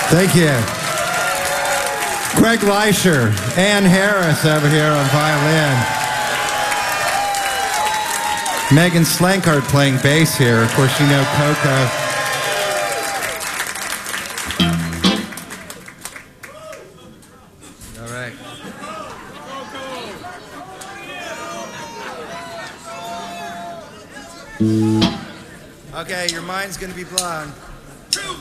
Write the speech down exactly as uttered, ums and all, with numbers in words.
Thank you. Greg Leisher, Ann Harris over here on violin. Megan Slankard playing bass here. Of course, you know Coco. All right. Okay, your mind's going to be blown.